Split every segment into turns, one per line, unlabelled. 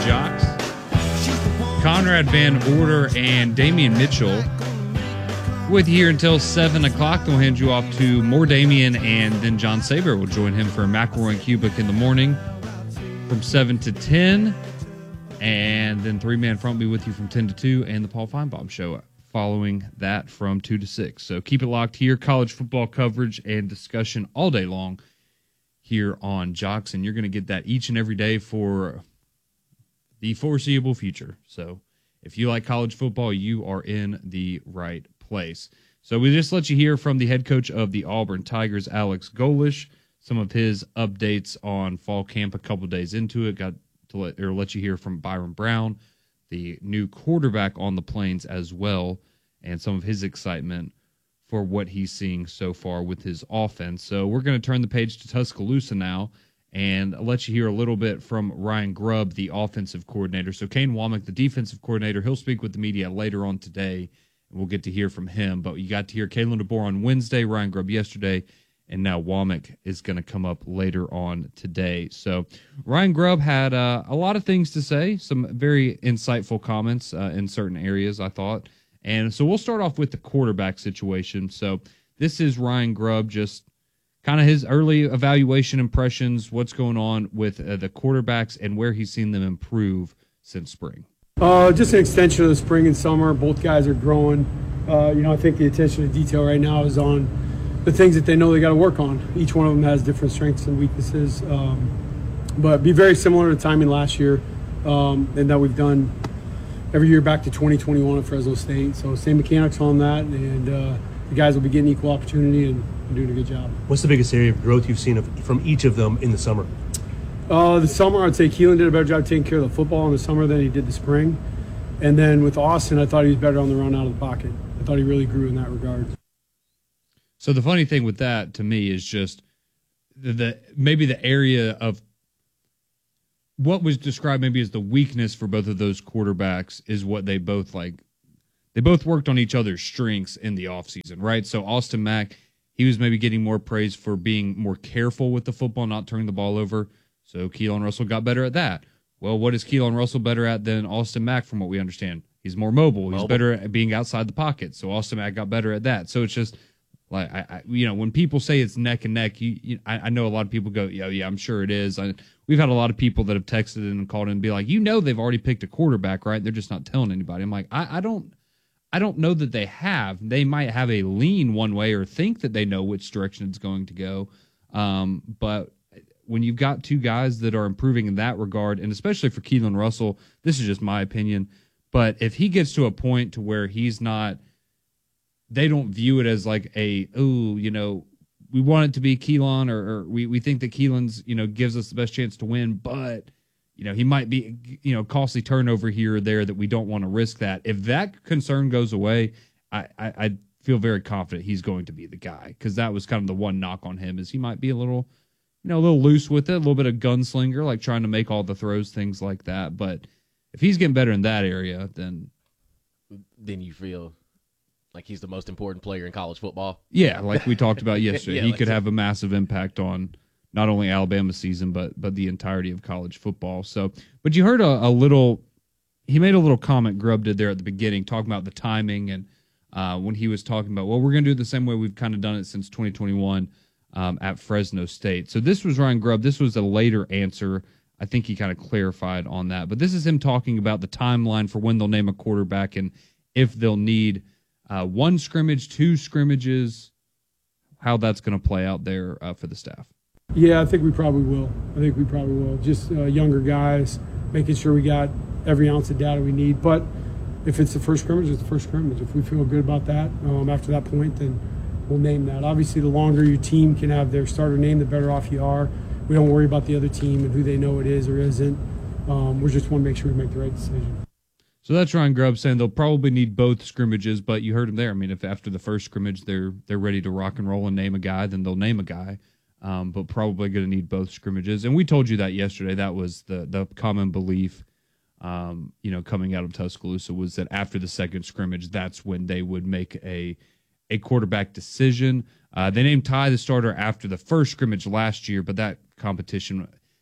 Jocks, Conrad Van Order, and Damian Mitchell with you here until 7 o'clock. Then we'll hand you off to more Damian, and then John Saber will join him for McElroy and Kubik in the morning from 7 to 10. And then three-man front be with you from 10 to 2, and the Paul Feinbaum Show following that from 2 to 6. So keep it locked here. College football coverage and discussion all day long here on Jocks, and you're going to get that each and every day for the foreseeable future. So if you like college football, you are in the right place. So we just let you hear from the head coach of the Auburn Tigers, Alex Golesh, some of his updates on fall camp a couple days into it. Got to let you hear from Byron Brown, the new quarterback on the Plains as well, and some of his excitement for what he's seeing so far with his offense. So we're going to turn the page to Tuscaloosa now and let you hear a little bit from Ryan Grubb, the offensive coordinator. So Kane Womack, the defensive coordinator, he'll speak with the media later on today, and we'll get to hear from him. But you got to hear Kalen DeBoer on Wednesday, Ryan Grubb yesterday, and now Womack is going to come up later on today. So Ryan Grubb had a lot of things to say, some very insightful comments in certain areas, I thought. And so we'll start off with the quarterback situation. So this is Ryan Grubb, just kind of his early evaluation impressions, what's going on with the quarterbacks and where he's seen them improve since spring.
Just an extension of the spring and summer. Both guys are growing. I think the attention to detail right now is on the things that they know they got to work on. Each one of them has different strengths and weaknesses, but be very similar to timing last year, and that we've done every year back to 2021 at Fresno State. So same mechanics on that, and the guys will be getting equal opportunity and doing a good job.
What's the biggest area of growth you've seen from each of them in the summer?
The summer, I'd say Keelan did a better job taking care of the football in the summer than he did the spring. And then with Austin, I thought he was better on the run out of the pocket. I thought he really grew in that regard.
So the funny thing with that to me is just maybe the area of what was described maybe as the weakness for both of those quarterbacks is what they both worked on each other's strengths in the offseason, right? So Austin Mack, he was maybe getting more praise for being more careful with the football, not turning the ball over. So Keelan Russell got better at that. Well, what is Keelan Russell better at than Austin Mack from what we understand? He's more mobile. He's better at being outside the pocket. So Austin Mack got better at that. So it's just like, when people say it's neck and neck, I know a lot of people go, yeah, I'm sure it is. We've had a lot of people that have texted in and called in and be like, they've already picked a quarterback, right? They're just not telling anybody. I'm like, I don't know that they have. They might have a lean one way or think that they know which direction it's going to go. But when you've got two guys that are improving in that regard, and especially for Keelan Russell, this is just my opinion, but if he gets to a point to where he's not, they don't view it as like we want it to be Keelan, or we think that Keelan's, gives us the best chance to win, but he might be, costly turnover here or there that we don't want to risk that. If that concern goes away, I feel very confident he's going to be the guy, because that was kind of the one knock on him, is he might be a little loose with it, a little bit of gunslinger, like trying to make all the throws, things like that. But if he's getting better in that area, then
you feel like he's the most important player in college football.
Yeah, like we talked about yesterday.
Yeah,
he could have a massive impact on not only Alabama's season, but the entirety of college football. So, but you heard he made a little comment, Grubb did there at the beginning, talking about the timing, and when he was talking about, we're going to do it the same way we've kind of done it since 2021 at Fresno State. So this was Ryan Grubb. This was a later answer. I think he kind of clarified on that. But this is him talking about the timeline for when they'll name a quarterback and if they'll need one scrimmage, two scrimmages, how that's going to play out there for the staff.
Yeah, I think we probably will. Just younger guys, making sure we got every ounce of data we need. But if it's the first scrimmage, it's the first scrimmage. If we feel good about that after that point, then we'll name that. Obviously, the longer your team can have their starter name, the better off you are. We don't worry about the other team and who they know it is or isn't. We just want to make sure we make the right decision.
So that's Ryan Grubb saying they'll probably need both scrimmages, but you heard him there. I mean, if after the first scrimmage they're ready to rock and roll and name a guy, then they'll name a guy. But probably going to need both scrimmages. And we told you that yesterday. That was the common belief, coming out of Tuscaloosa, was that after the second scrimmage, that's when they would make a quarterback decision. They named Ty the starter after the first scrimmage last year, but that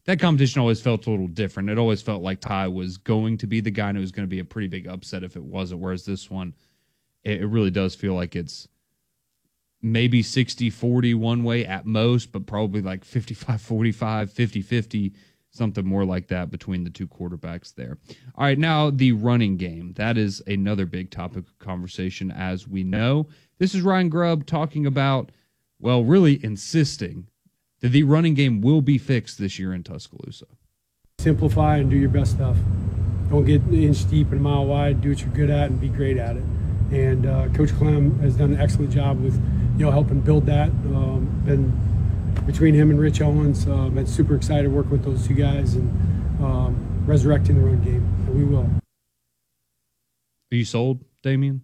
that competition always felt a little different. It always felt like Ty was going to be the guy, and it was going to be a pretty big upset if it wasn't. Whereas this one, it really does feel like it's maybe 60-40 one way at most, but probably like 55-45, 50-50, something more like that between the two quarterbacks there. All right, now the running game. That is another big topic of conversation, as we know. This is Ryan Grubb talking about, well, really insisting that the running game will be fixed this year in Tuscaloosa.
Simplify and do your best stuff. Don't get an inch deep and a mile wide. Do what you're good at and be great at it. And Coach Clem has done an excellent job with, helping build that. Been between him and Rich Owens, been super excited working with those two guys and resurrecting the run game. And we will.
Are you sold, Damien?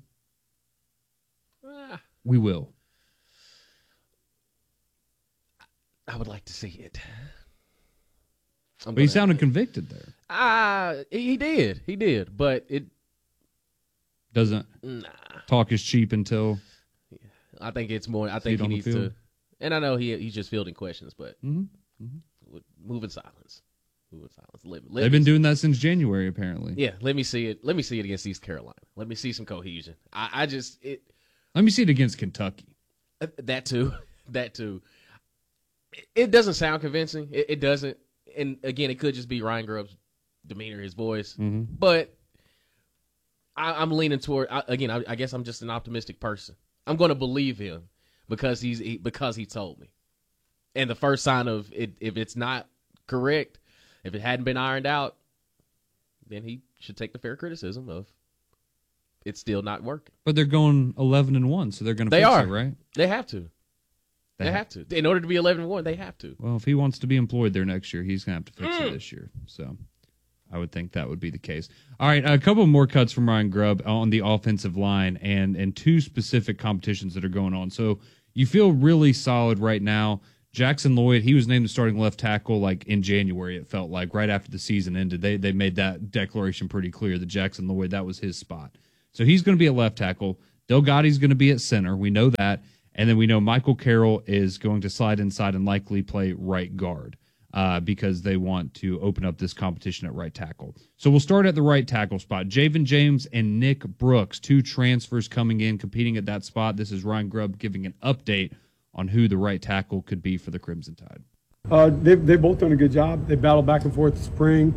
We will.
I would like to see it.
But he sounded convicted there.
He did, but it
doesn't. Talk is cheap until.
I think it's more. I think he needs to. And I know he's just fielding questions, but move in silence. Move in silence.
They've been doing that since January, apparently.
Yeah, let me see it. Let me see it against East Carolina. Let me see some cohesion. Let
me see it against Kentucky.
That too. It doesn't sound convincing. It doesn't. And again, it could just be Ryan Grubb's demeanor, his voice. But I'm leaning toward. I guess I'm just an optimistic person. I'm going to believe him because he told me. And the first sign of it, if it's not correct, if it hadn't been ironed out, then he should take the fair criticism of it's still not working.
But they're going 11-1, so they're going to fix it, right?
They have to. They have to. In order to be 11-1, they have to.
Well, if he wants to be employed there next year, he's going to have to fix it this year. So I would think that would be the case. All right, a couple more cuts from Ryan Grubb on the offensive line and two specific competitions that are going on. So you feel really solid right now. Jackson Lloyd, he was named the starting left tackle like in January, it felt like, right after the season ended. They made that declaration pretty clear that Jackson Lloyd, that was his spot. So he's going to be at left tackle. Delgatti's going to be at center. We know that. And then we know Michael Carroll is going to slide inside and likely play right guard because they want to open up this competition at right tackle. So we'll start at the right tackle spot. Javen James and Nick Brooks, two transfers coming in, competing at that spot. This is Ryan Grubb giving an update on who the right tackle could be for the Crimson Tide.
They've both done a good job. They battled back and forth this spring.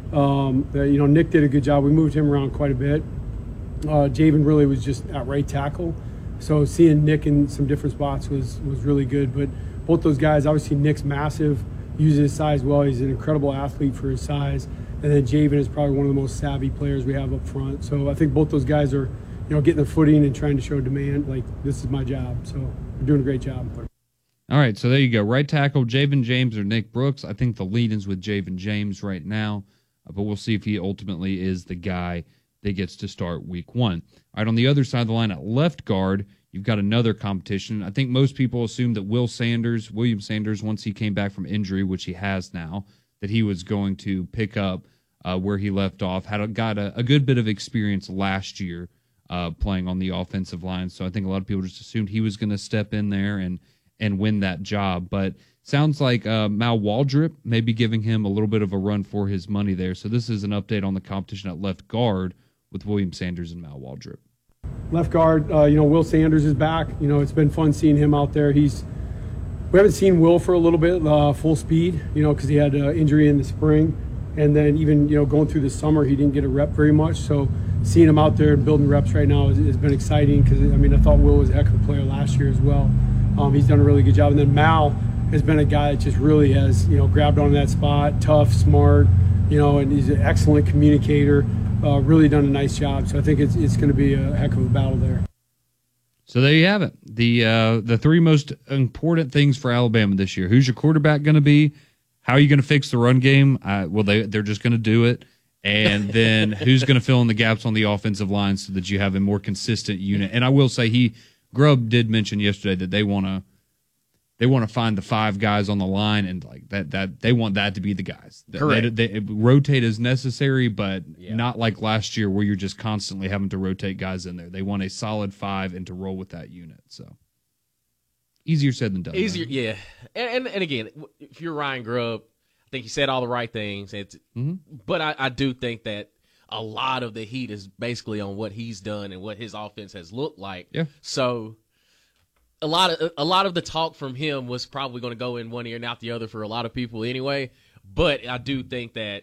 Nick did a good job. We moved him around quite a bit. Javen really was just at right tackle. So seeing Nick in some different spots was really good. But both those guys, obviously Nick's massive, uses his size well. He's an incredible athlete for his size. And then Javen is probably one of the most savvy players we have up front. So I think both those guys are, getting their footing and trying to show demand. Like, this is my job. So they're doing a great job.
All right, so there you go. Right tackle, Javen James or Nick Brooks. I think the lead-in's with Javen James right now, but we'll see if he ultimately is the guy that gets to start week 1. All right, on the other side of the line at left guard, you've got another competition. I think most people assumed that William Sanders, once he came back from injury, which he has now, that he was going to pick up where he left off. Got a good bit of experience last year playing on the offensive line, so I think a lot of people just assumed he was going to step in there and win that job. But sounds like Mal Waldrop may be giving him a little bit of a run for his money there. So this is an update on the competition at left guard with William Sanders and Mal Waldrop.
Left guard, Will Sanders is back. It's been fun seeing him out there. We haven't seen Will for a little bit, full speed, because he had an injury in the spring. And then even, going through the summer, he didn't get a rep very much. So seeing him out there and building reps right now has been exciting because, I thought Will was a heck of a player last year as well. He's done a really good job. And then Mal has been a guy that just really has, grabbed on that spot, tough, smart, and he's an excellent communicator. Really done a nice job. So I think it's going to be a heck of a battle there.
So there you have it. The three most important things for Alabama this year. Who's your quarterback going to be? How are you going to fix the run game? They're just going to do it. And then who's going to fill in the gaps on the offensive line so that you have a more consistent unit? And I will say Grubb did mention yesterday that they want to find the 5 guys on the line and like that they want that to be the guys.
Correct.
They rotate as necessary, but not like last year where you're just constantly having to rotate guys in there. They want a solid 5 and to roll with that unit. So easier said than done.
Easier, right? Yeah. And again, if you're Ryan Grubb, I think he said all the right things. But I do think that a lot of the heat is basically on what he's done and what his offense has looked like.
Yeah.
So a lot of the talk from him was probably going to go in one ear and out the other for a lot of people anyway. But I do think that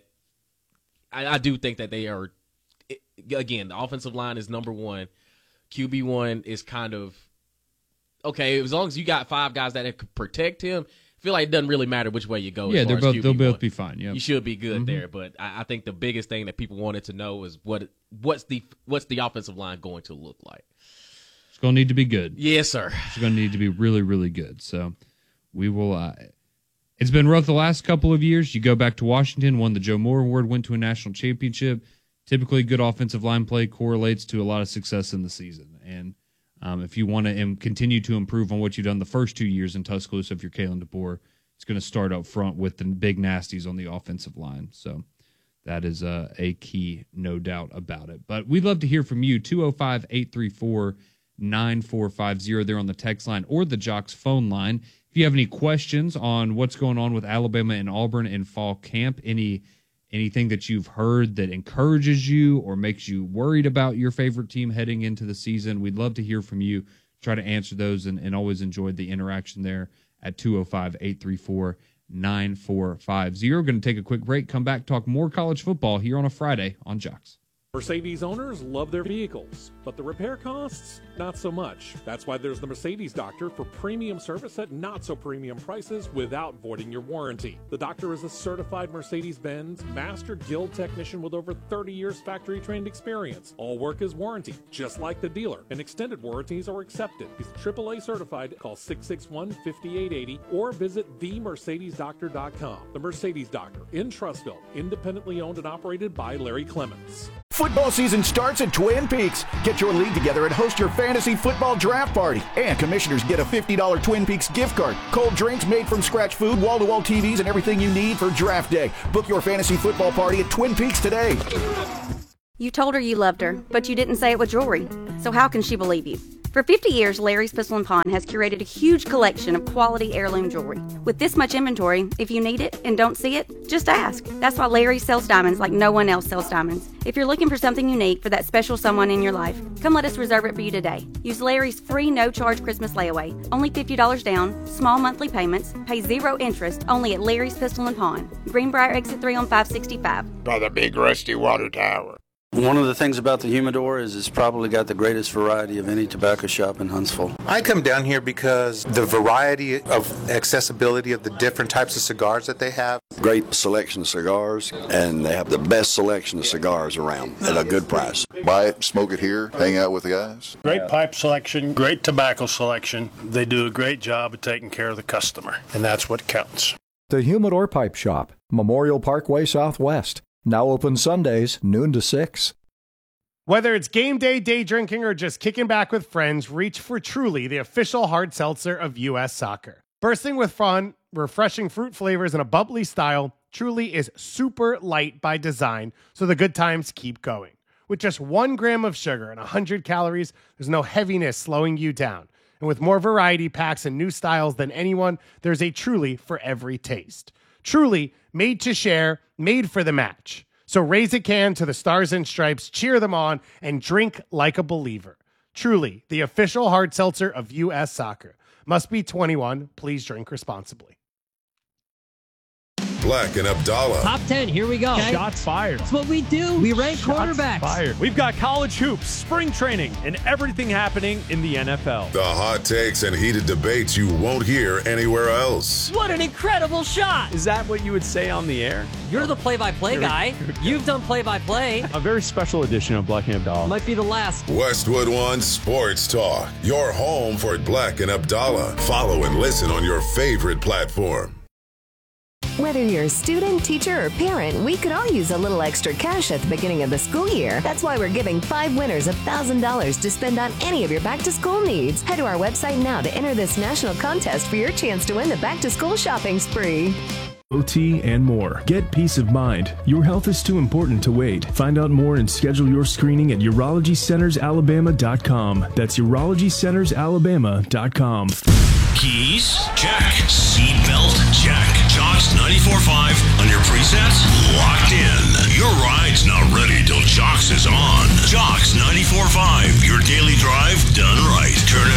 they are, again, the offensive line is number one. QB1 is kind of okay as long as you got 5 guys that could protect him. I feel like it doesn't really matter which way you go.
Yeah,
as far as
they'll
QB1.
both be fine. Yeah,
you should be good there. But I think the biggest thing that people wanted to know is what's the offensive line going to look like.
It's going to need to be good.
Yes, sir.
It's going to need to be really, really good. So we will. It's been rough the last couple of years. You go back to Washington, won the Joe Moore Award, went to a national championship. Typically, good offensive line play correlates to a lot of success in the season. And if you want to continue to improve on what you've done the first 2 years in Tuscaloosa, if you're Kalen DeBoer, it's going to start up front with the big nasties on the offensive line. So that is a key, no doubt about it. But we'd love to hear from you, 205-834-9450 there on the text line or the Jocks phone line. If you have any questions on what's going on with Alabama and Auburn in fall camp, anything that you've heard that encourages you or makes you worried about your favorite team heading into the season, we'd love to hear from you. Try to answer those and always enjoyed the interaction there at 205-834-9450. We're going to take a quick break, come back, talk more college football here on a Friday on Jocks.
Mercedes owners love their vehicles, but the repair costs, not so much. That's why there's the Mercedes Doctor for premium service at not so premium prices without voiding your warranty. The Doctor is a certified Mercedes-Benz Master Guild technician with over 30 years factory trained experience. All work is warranted, just like the dealer, and extended warranties are accepted. He's AAA certified. Call 661-5880 or visit themercedesdoctor.com. The Mercedes Doctor in Trussville, independently owned and operated by Larry Clements.
Football season starts at Twin Peaks. Get your league together and host your fantasy football draft party. And commissioners get a $50 Twin Peaks gift card. Cold drinks, made from scratch food, wall-to-wall TVs, and everything you need for draft day. Book your fantasy football party at Twin Peaks today.
You told her you loved her, but you didn't say it with jewelry. So how can she believe you? For 50 years, Larry's Pistol & Pawn has curated a huge collection of quality heirloom jewelry. With this much inventory, if you need it and don't see it, just ask. That's why Larry sells diamonds like no one else sells diamonds. If you're looking for something unique for that special someone in your life, come let us reserve it for you today. Use Larry's free no-charge Christmas layaway. Only $50 down, small monthly payments, pay 0 interest, only at Larry's Pistol & Pawn. Greenbrier Exit 3 on 565.
By the big rusty water tower.
One of the things about the Humidor is it's probably got the greatest variety of any tobacco shop in Huntsville.
I come down here because the variety of accessibility of the different types of cigars that they have.
Great selection of cigars, and they have the best selection of cigars around at a good price.
Buy it, smoke it here, hang out with the guys.
Great pipe selection, great tobacco selection. They do a great job of taking care of the customer, and that's what counts.
The Humidor Pipe Shop, Memorial Parkway Southwest. Now open Sundays, noon to 6.
Whether it's game day, day drinking, or just kicking back with friends, reach for Truly, the official hard seltzer of U.S. Soccer. Bursting with fun, refreshing fruit flavors, and a bubbly style, Truly is super light by design, so the good times keep going. With just 1 gram of sugar and 100 calories, there's no heaviness slowing you down. And with more variety packs and new styles than anyone, there's a Truly for every taste. Truly, made to share, made for the match. So raise a can to the Stars and Stripes, cheer them on, and drink like a believer. Truly, the official hard seltzer of U.S. Soccer. Must be 21. Please drink responsibly.
Black and Abdallah.
Top 10, here we go.
Okay. Shots fired.
That's what we do. We rank quarterbacks.
Fired. We've got college hoops, spring training, and everything happening in the NFL.
The hot takes and heated debates you won't hear anywhere else.
What an incredible shot.
Is that what you would say on the air?
You're the play-by-play guy. You've done play-by-play.
A very special edition of Black and Abdallah.
Might be the last.
Westwood One Sports Talk. Your home for Black and Abdallah. Follow and listen on your favorite platform.
Whether you're a student, teacher, or parent, we could all use a little extra cash at the beginning of the school year. That's why we're giving 5 winners $1,000 to spend on any of your back-to-school needs. Head to our website now to enter this national contest for your chance to win the back-to-school shopping spree.
OT and more. Get peace of mind. Your health is too important to wait. Find out more and schedule your screening at UrologyCentersAlabama.com. That's UrologyCentersAlabama.com.
Keys? Check. Seatbelt? Check. Jocks 94.5 on your presets? Locked in. Your ride's not ready till Jocks is on. Jocks 94.5, your daily drive done right. Turn